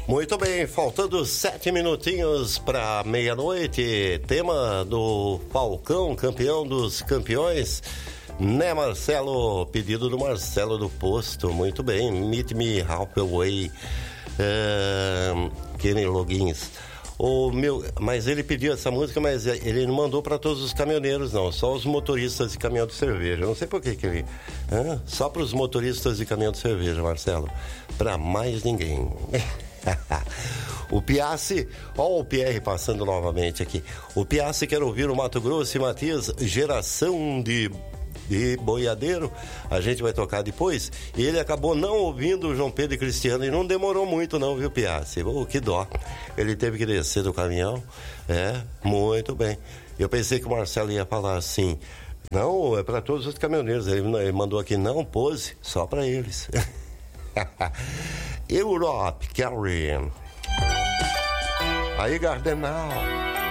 Muito bem, faltando 7 minutinhos para meia-noite, tema do Falcão, campeão dos campeões, né, Marcelo? Pedido do Marcelo do Posto, muito bem, Meet Me Halfway, Kenny Loggins. Mas ele pediu essa música, mas ele não mandou para todos os caminhoneiros, não, só os motoristas de caminhão de cerveja. Eu não sei por que ele... Só para os motoristas de caminhão de cerveja, Marcelo, para mais ninguém. O Piassi, ó o Pierre passando novamente aqui. O Piassi quer ouvir o Mato Grosso e Matias, Geração de Boiadeiro. A gente vai tocar depois. E ele acabou não ouvindo o João Pedro e Cristiano e não demorou muito não, viu, Piassi? Que dó. Ele teve que descer do caminhão. Muito bem. Eu pensei que o Marcelo ia falar assim: não, é para todos os caminhoneiros. Ele mandou aqui: não, pose, só para eles. Europe, Carrie. Aí, Gardenal.